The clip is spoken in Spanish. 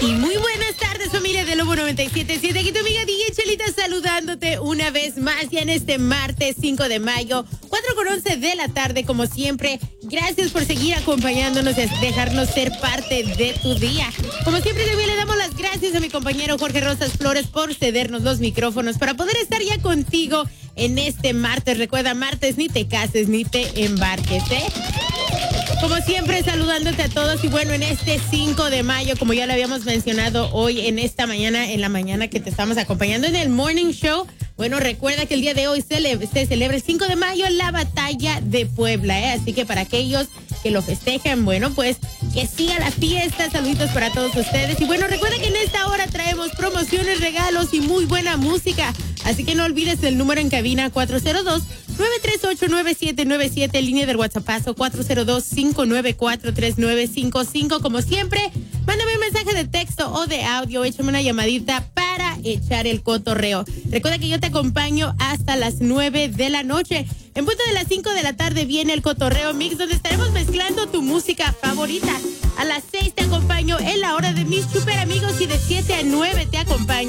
Y muy buenas tardes, familia de Lobo 97.7. Aquí tu amiga DJ Chelita saludándote una vez más ya en este martes 5 de mayo, 4:11 de la tarde, como siempre. Gracias por seguir acompañándonos y dejarnos ser parte de tu día. Como siempre, también le damos las gracias a mi compañero Jorge Rosas Flores por cedernos los micrófonos para poder estar ya contigo en este martes. Recuerda, martes ni te cases ni te embarques, ¿eh? Como siempre, saludándote a todos y bueno, en este 5 de mayo, como ya lo habíamos mencionado hoy en esta mañana, en la mañana que te estamos acompañando en el Morning Show, bueno, recuerda que el día de hoy se celebra el 5 de mayo la Batalla de Puebla, ¿eh? Así que para aquellos que lo festejan, bueno, pues que siga la fiesta, saluditos para todos ustedes. Y bueno, recuerda que en esta hora traemos promociones, regalos y muy buena música. Así que no olvides el número en cabina 402-938-9797, línea del WhatsAppazo 402-594-3955. Como siempre, mándame un mensaje de texto o de audio, échame una llamadita para echar el cotorreo. Recuerda que yo te acompaño hasta las 9 de la noche. En punto de las 5 de la tarde viene el Cotorreo Mix, donde estaremos mezclando tu música favorita. A las 6 te acompaño en la hora de mis super amigos y de 7 a 9 te acompaño